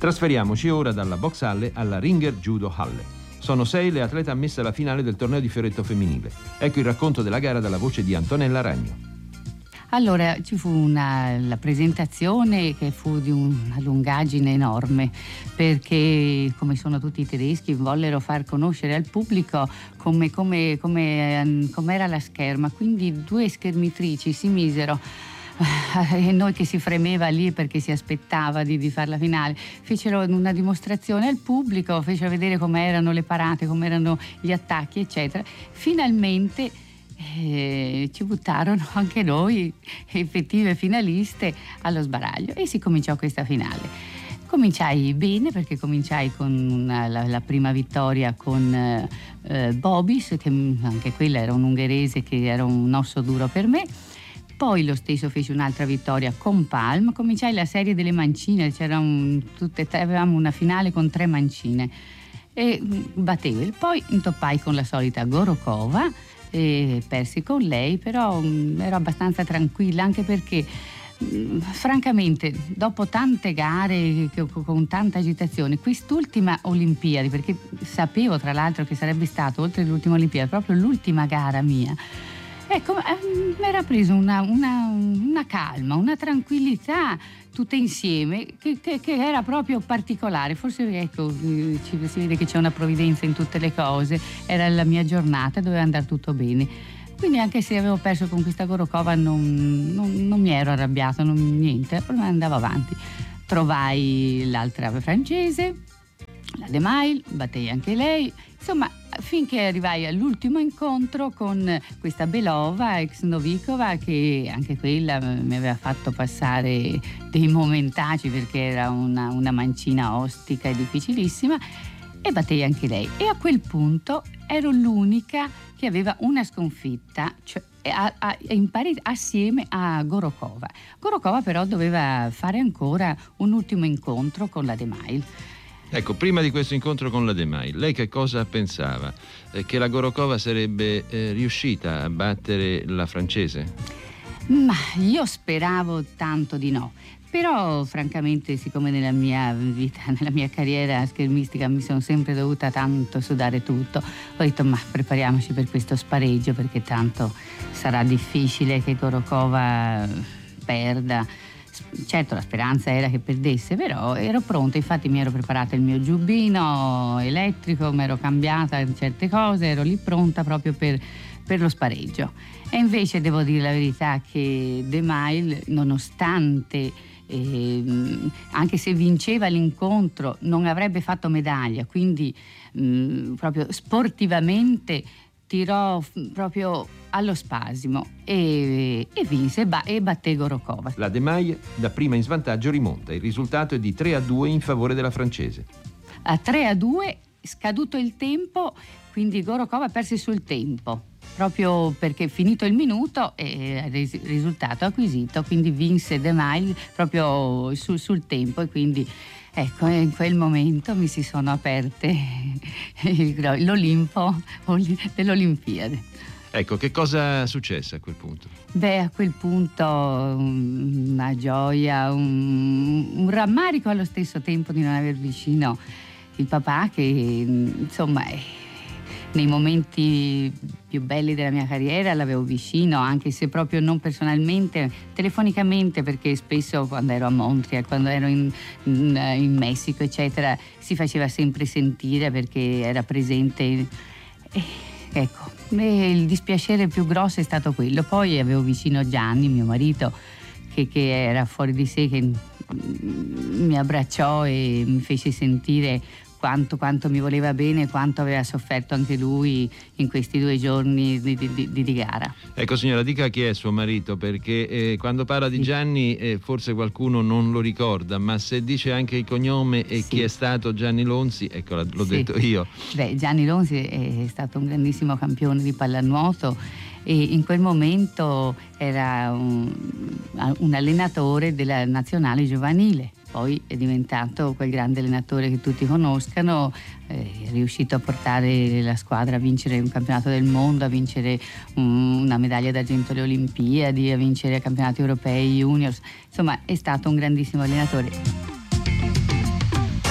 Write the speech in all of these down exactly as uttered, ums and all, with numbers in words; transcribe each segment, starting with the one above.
Trasferiamoci ora dalla box halle alla Ringer Judo Halle. Sono sei le atlete ammesse alla finale del torneo di fioretto femminile. Ecco il racconto della gara dalla voce di Antonella Ragno. Allora ci fu una, la presentazione che fu di una lungaggine enorme, perché come sono tutti i tedeschi vollero far conoscere al pubblico come, come, come, come era la scherma, quindi due schermitrici si misero e noi che si fremeva lì perché si aspettava di, di fare la finale, fecero una dimostrazione al pubblico, fecero vedere come erano le parate, come erano gli attacchi eccetera. Finalmente Eh, ci buttarono anche noi, effettive finaliste, allo sbaraglio e si cominciò questa finale. Cominciai bene perché cominciai con una, la, la prima vittoria con eh, Bobis, che anche quella era un ungherese che era un osso duro per me. Poi lo stesso fece un'altra vittoria con Palm. Cominciai la serie delle mancine, c'era un, tutte, avevamo una finale con tre mancine e battevo. Poi intoppai con la solita Gorokova e persi con lei, però mh, ero abbastanza tranquilla, anche perché mh, francamente dopo tante gare che, con tanta agitazione, quest'ultima Olimpiadi, perché sapevo tra l'altro che sarebbe stato oltre l'ultima Olimpiadi proprio l'ultima gara mia, ecco, eh, mi era preso una, una, una calma, una tranquillità tutte insieme che, che, che era proprio particolare. Forse ecco, ci, si vede che c'è una provvidenza in tutte le cose. Era la mia giornata, doveva andare tutto bene. Quindi anche se avevo perso con questa Gorokova non, non, non mi ero arrabbiato, non, niente, però andavo avanti. Trovai l'altra francese, la Demail, battei anche lei, insomma finché arrivai all'ultimo incontro con questa Belova, ex Novikova, che anche quella mi aveva fatto passare dei momentacci perché era una, una mancina ostica e difficilissima, e battei anche lei. E a quel punto ero l'unica che aveva una sconfitta, cioè a, a, in pari, assieme a Gorokova. Gorokova però doveva fare ancora un ultimo incontro con la Demail. Ecco, prima di questo incontro con la Demail, lei che cosa pensava? Eh, che la Gorokova sarebbe eh, riuscita a battere la francese? Ma io speravo tanto di no. Però francamente, siccome nella mia vita, nella mia carriera schermistica mi sono sempre dovuta tanto sudare tutto, ho detto ma prepariamoci per questo spareggio, perché tanto sarà difficile che Gorokova perda. Certo la speranza era che perdesse, però ero pronta, infatti mi ero preparata il mio giubbino elettrico, mi ero cambiata certe cose, ero lì pronta proprio per, per lo spareggio. E invece devo dire la verità che Demail, nonostante eh, anche se vinceva l'incontro non avrebbe fatto medaglia, quindi mh, proprio sportivamente tirò proprio allo spasimo e, e vinse ba- e batté Gorokova. La Demail da prima in svantaggio rimonta, il risultato è di tre a due in favore della francese. A tre a due, scaduto il tempo, quindi Gorokova perse sul tempo, proprio perché finito il minuto e il risultato acquisito, quindi vinse Demail proprio sul, sul tempo, e quindi ecco, in quel momento mi si sono aperte l'Olimpo dell'Olimpiade. Ecco, che cosa successe a quel punto? Beh, a quel punto una gioia, un, un rammarico allo stesso tempo di non aver vicino il papà, che insomma nei momenti più belli della mia carriera l'avevo vicino, anche se proprio non personalmente, telefonicamente, perché spesso quando ero a Montreal, quando ero in, in, in Messico eccetera, si faceva sempre sentire perché era presente. E, ecco, e il dispiacere più grosso è stato quello. Poi avevo vicino Gianni, mio marito, che, che era fuori di sé, che mi abbracciò e mi fece sentire Quanto, quanto mi voleva bene, quanto aveva sofferto anche lui in questi due giorni di, di, di, di gara. Ecco signora, dica chi è suo marito, perché eh, quando parla di Gianni eh, forse qualcuno non lo ricorda, ma se dice anche il cognome e sì. Chi è stato Gianni Lonzi, ecco l'ho sì. detto io. Beh, Gianni Lonzi è stato un grandissimo campione di pallanuoto e in quel momento era un, un allenatore della nazionale giovanile. Poi è diventato quel grande allenatore che tutti conoscano, è riuscito a portare la squadra a vincere un campionato del mondo, a vincere una medaglia d'argento alle Olimpiadi, a vincere campionati europei juniors, insomma è stato un grandissimo allenatore.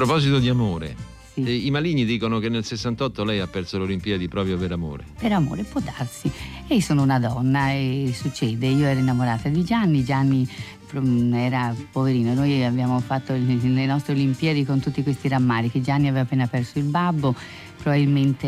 proposito di amore, Sì. eh, i maligni dicono che nel sessantotto lei ha perso le Olimpiadi proprio per amore. Per amore, può darsi. E sono una donna e succede. Io ero innamorata di Gianni, Gianni era poverino. Noi abbiamo fatto le nostre Olimpiadi con tutti questi rammarichi. Gianni aveva appena perso il babbo, probabilmente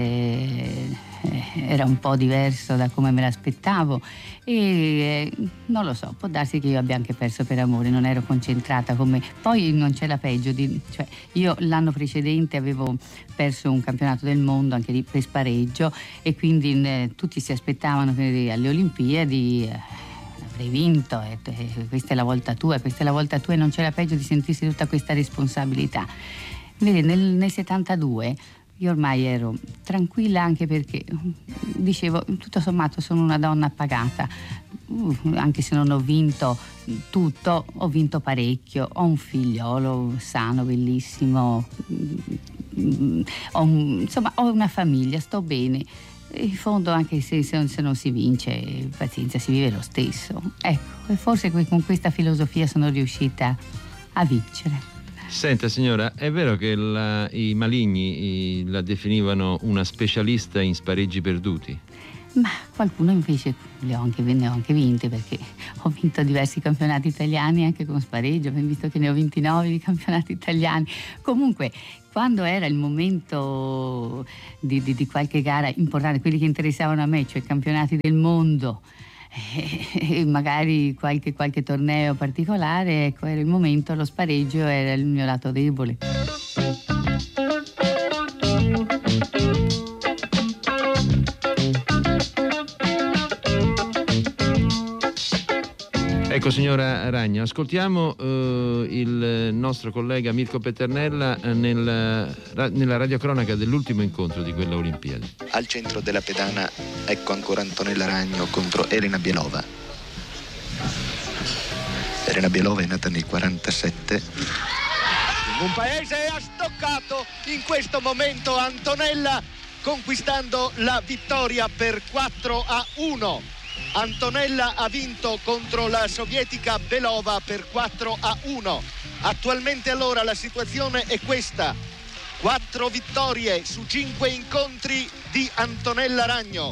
era un po' diverso da come me l'aspettavo e non lo so, può darsi che io abbia anche perso per amore, non ero concentrata come... Poi non c'è la peggio, di... cioè io l'anno precedente avevo perso un campionato del mondo anche lì per spareggio e quindi eh, tutti si aspettavano che alle Olimpiadi eh, avrei vinto e, e questa è la volta tua, questa è la volta tua e non c'è la peggio di sentirsi tutta questa responsabilità. Vedi, nel, nel settantadue io ormai ero tranquilla anche perché dicevo tutto sommato sono una donna pagata, uh, anche se non ho vinto tutto, ho vinto parecchio, ho un figliolo sano, bellissimo, uh, ho un, insomma ho una famiglia, sto bene. In fondo anche se, se non si vince, pazienza, si vive lo stesso. Ecco, e forse con questa filosofia sono riuscita a vincere. Senta signora, è vero che la, i maligni i, la definivano una specialista in spareggi perduti? Ma qualcuno invece le ho anche, ne ho anche vinte, perché ho vinto diversi campionati italiani anche con spareggio, visto che ne ho ventinove di campionati italiani. Comunque, quando era il momento di, di, di qualche gara importante, quelli che interessavano a me, cioè campionati del mondo, e magari qualche, qualche torneo particolare, ecco, era il momento, lo spareggio era il mio lato debole. Ecco signora Ragno, ascoltiamo eh, il nostro collega Mirko Peternella nel, nella radiocronaca dell'ultimo incontro di quella Olimpiade. Al centro della pedana ecco ancora Antonella Ragno contro Elena Bielova. Elena Bielova è nata nel quarantasette. Un paese ha stoccato in questo momento Antonella, conquistando la vittoria per quattro a uno. Antonella ha vinto contro la sovietica Belova per quattro a uno. Attualmente allora la situazione è questa: quattro vittorie su cinque incontri di Antonella Ragno,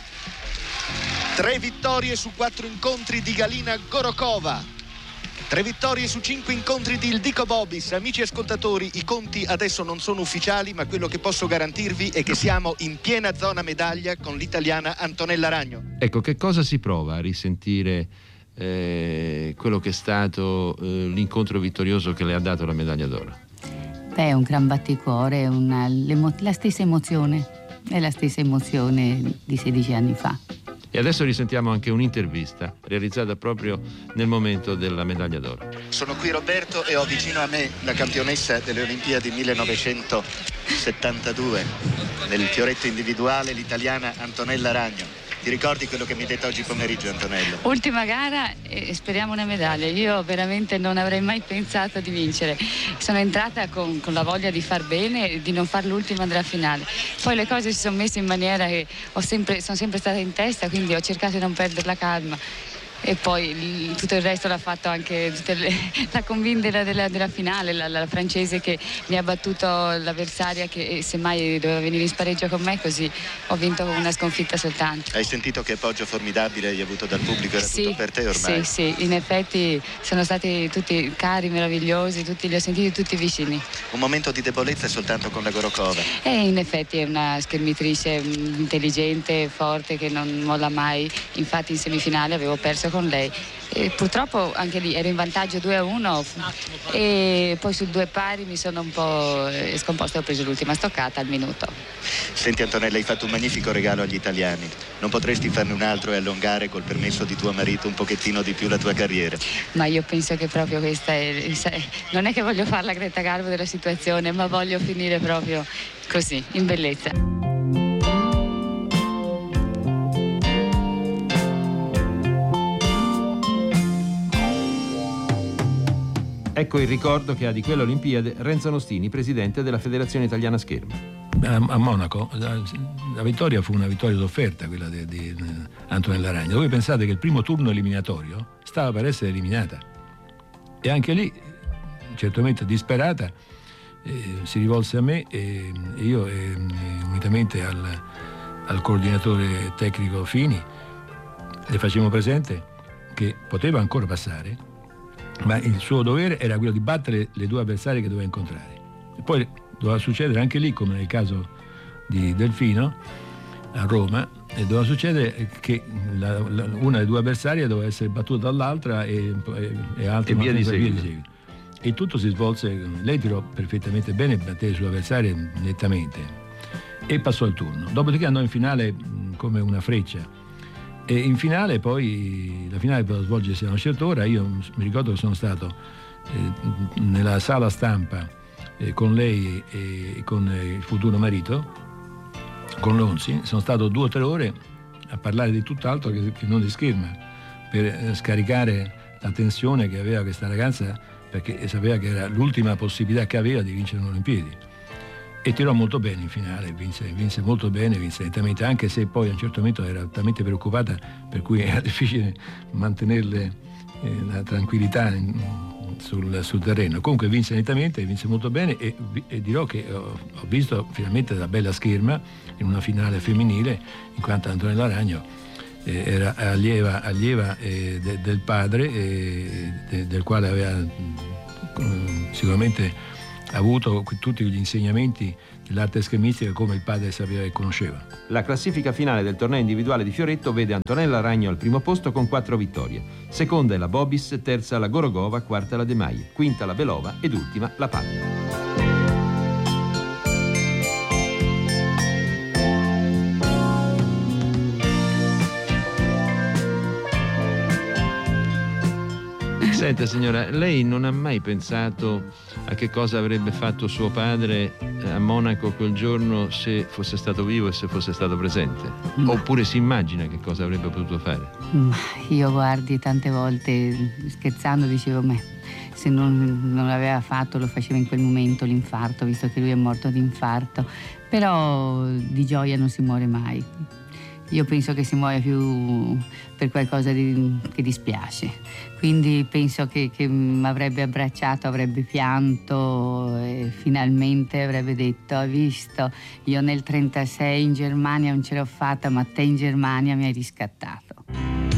tre vittorie su quattro incontri di Galina Gorokova, tre vittorie su cinque incontri di Ildiko Bobis. Amici ascoltatori, i conti adesso non sono ufficiali, ma quello che posso garantirvi è che siamo in piena zona medaglia con l'italiana Antonella Ragno. Ecco, che cosa si prova a risentire eh, quello che è stato eh, l'incontro vittorioso che le ha dato la medaglia d'oro? Beh, è un gran batticuore, una, la stessa emozione, è la stessa emozione di sedici anni fa. E adesso risentiamo anche un'intervista realizzata proprio nel momento della medaglia d'oro. Sono qui Roberto e ho vicino a me la campionessa delle Olimpiadi millenovecentosettantadue nel fioretto individuale, l'italiana Antonella Ragno. Ti ricordi quello che mi hai detto oggi pomeriggio, Antonella? Ultima gara e speriamo una medaglia. Io veramente non avrei mai pensato di vincere. Sono entrata con, con la voglia di far bene e di non far l'ultima della finale. Poi le cose si sono messe in maniera che ho sempre, sono sempre stata in testa, quindi ho cercato di non perdere la calma. E poi il, tutto il resto l'ha fatto anche le, la convinta della, della, della finale, la, la francese che mi ha battuto l'avversaria che semmai doveva venire in spareggio con me, così ho vinto con una sconfitta soltanto. Hai sentito che appoggio formidabile hai avuto dal pubblico? Era sì, tutto per te ormai? Sì, sì, in effetti sono stati tutti cari, meravigliosi, tutti, li ho sentiti tutti vicini. Un momento di debolezza soltanto con la Gorokova? E in effetti è una schermitrice intelligente, forte, che non molla mai, infatti in semifinale avevo perso con lei e purtroppo anche lì ero in vantaggio due a uno e poi sul due pari mi sono un po' scomposta e ho preso l'ultima stoccata al minuto. Senti Antonella, hai fatto un magnifico regalo agli italiani, non potresti farne un altro e allungare col permesso di tuo marito un pochettino di più la tua carriera? Ma io penso che proprio questa è, non è che voglio fare la Greta Garbo della situazione, ma voglio finire proprio così, in bellezza. Ecco il ricordo che ha di quella Olimpiade Renzo Nostini, presidente della Federazione Italiana Scherma. A Monaco la, la vittoria fu una vittoria d'offerta, quella di, di Antonella Ragno. Voi pensate che il primo turno eliminatorio stava per essere eliminata e anche lì, certamente disperata, eh, si rivolse a me e, e io eh, unitamente al, al coordinatore tecnico Fini le facevamo presente che poteva ancora passare, ma il suo dovere era quello di battere le due avversarie che doveva incontrare. E poi doveva succedere anche lì, come nel caso di Delfino a Roma, e doveva succedere che la, la, una delle due avversarie doveva essere battuta dall'altra e, e, e, altre, e via di seguito. seguito. E tutto si svolse, lei tirò perfettamente bene, batté le sue avversarie nettamente e passò il turno. Dopodiché andò in finale mh, come una freccia. E in finale poi, la finale poteva svolgersi a una certa ora, io mi ricordo che sono stato eh, nella sala stampa eh, con lei e con eh, il futuro marito, con Lonzi, sono stato due o tre ore a parlare di tutt'altro che, che non di scherma, per eh, scaricare la tensione che aveva questa ragazza, perché sapeva che era l'ultima possibilità che aveva di vincere le Olimpiadi. E tirò molto bene in finale, vinse, vinse molto bene, vinse lentamente, anche se poi a un certo momento era talmente preoccupata per cui era difficile mantenerle eh, la tranquillità in, sul, sul terreno. Comunque vinse lentamente, vinse molto bene e, e dirò che ho, ho visto finalmente la bella scherma in una finale femminile, in quanto Antonella Ragno eh, era allieva, allieva eh, de, del padre, eh, de, del quale aveva eh, sicuramente ha avuto tutti gli insegnamenti dell'arte schermistica come il padre sapeva e conosceva. La classifica finale del torneo individuale di Fioretto vede Antonella Ragno al primo posto con quattro vittorie. Seconda è la Bobis, terza la Gorogova, quarta la De Mai, quinta la Belova ed ultima la Palma. Senta signora, lei non ha mai pensato a che cosa avrebbe fatto suo padre a Monaco quel giorno se fosse stato vivo e se fosse stato presente? Ma... Oppure si immagina che cosa avrebbe potuto fare? Ma io guardi, tante volte scherzando dicevo, ma se non, non l'aveva fatto lo faceva in quel momento l'infarto, visto che lui è morto di infarto. Però di gioia non si muore mai. Io penso che si muoia più per qualcosa di, che dispiace, quindi penso che, che mi avrebbe abbracciato, avrebbe pianto e finalmente avrebbe detto: hai visto, io nel trentasei in Germania non ce l'ho fatta, ma te in Germania mi hai riscattato.